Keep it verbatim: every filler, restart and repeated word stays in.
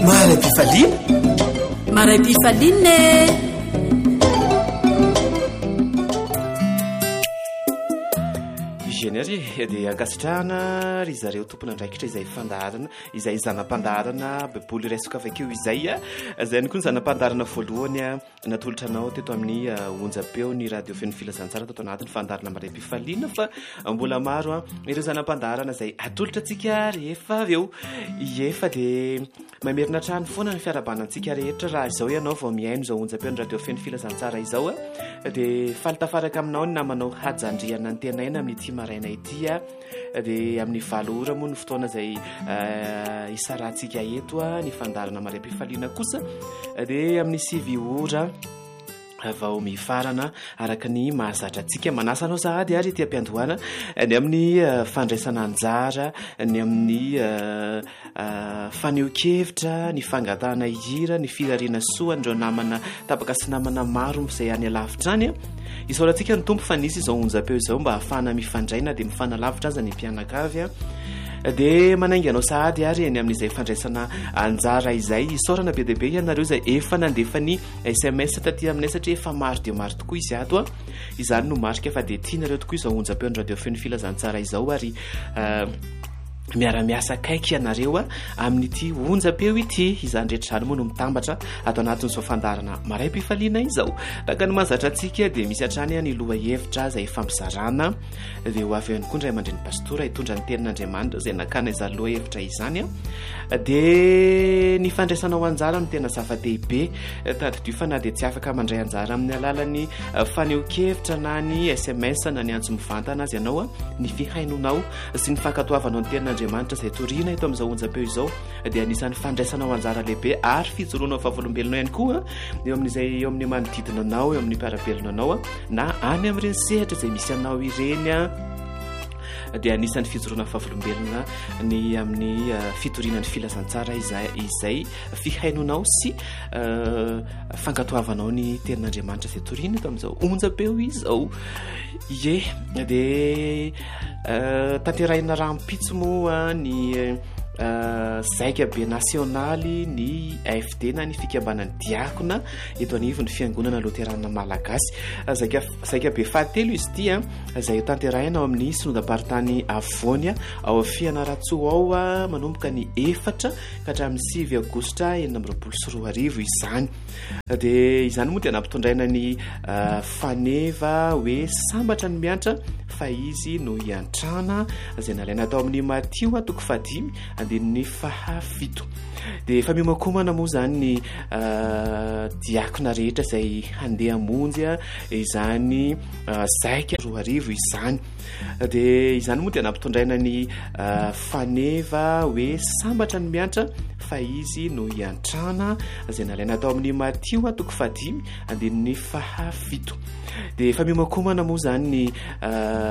maray pifalina maray pifaline igenary dia ankasitrahana ry zareo tompona andraikitra izay fandarana izay zanam-pandarana beboly resaka avakeo izay zay ny koa ny zanam-pandarana voalohany natolotra anao teto amin'ny onjapeo ny radio feno filazantsara tato anatin'ny fandarana maray pifalina fa mbola maro ireo zanam-pandarana zay atolotra antsika rehefa aveo efa dia mamerina trano foana ny fiarabanantsika rehetra raha izao ianao vao miaino zao onjapeo ny radio feno filazantsara izao dia falitafaraka aminao ny namanao hajandrana ny tenaina amin'ity maraina ity dia amin'ny valo ora moa ny fotoana zay isarantsika eto ny fandarana maray pifalina kosa dia amin'ny sivy ora vao mifarana araka ny mahazatra antsika manasanao sahady ary ty ampiandohana ny amin'ny fandraisana anjara ny amin'ny faneokevitra ny fangatahana ihira ny firariana soa ndreo namana tapaka sy namana maro izay any alavitra any isaorantsika ny tompo fa nisy izao onjapeo izao mba hahafana mifandraina dia mifanalavitra aza ny mpianakavy dia manaingy anao sahady ary eny amin'izay fandraisana anjara izay isaorana be deabe ianareo zay efa nandefa ny S M S taty aminay satria efa maro dia maro tokoa izy ato izany no marika fa dia tianareo tokoa izao onjapeo ny radio feno filazantsara izao ary miara-miasa akaiky ianareo amin'ity onjapeo ity izany rehetra zany moa no mitambatra ato anatin'izao fandarana maray pifalina izao taka ny mahazatra antsika dia misy hatrany ny loha hevitra zay fampizarana dia ho avy ihany koa ndray aman-dreny pastora hitondra ny tenin'Andriamanitra zay nakana izany loha hevitra izany dia ny fandraisanao anjara no tena zava-dehibe tadidio fa na dia tsy afaka mandray anjara amin'ny alalan'ny faneokevitra na ny S M S na ny antso mivantana azy ianao ny fihainonao sy ny fankatoavanao ny tena Andriamanitra zay torina ito amin'izao onjapeo izao dia anisan'ny fandraisanao anjara lehibe ary fijoroanao fahavolombelonao ihany koa eo amin'izay eo amin'ny manodidina anao eo amin'ny mpiarabelona anao na any amin'ireny sehatra zay misy anao ireny dia anisan'ny fijoroana fahavolombelona ny amin'ny fitorianany filazantsara izay izay fihainonao sy fankatoavanao ny tenin'Andriamanitra zay torina ito amin'izao onjapeo izao ye dia tanterahina rahampitso moa ny zaika be nasionaly ny A F D na ny fikambanany diakona eto anivo ny fiangonana loterana malagasy zaika zaika be fahatelo izy ity zay tanterahina ao amin'ny synodam-paritany avonia ao fianaratsoa ao manomboka ny efatra ka hatramin'ny sivy aogositra enina amby roapolo sy roa arivo izany dia izany moa dia nampitondraina ny faneva hoe sambatra ny miantra fa izy no hiantrana zay nalaina atao amin'ny Matio toko fahadimy andininy fahafito dia efa miomakomana moa zany ny diakona rehetra zay handeha monjy izany zaika roa arivo izany dia izany moa dia nampitondraina ny faneva hoe sambatra ny miantra fa izy no hiantrana zay nalaina atao amin'ny Matio toko fahadimy andininy fahafito dia efa miomakomana moa zany ny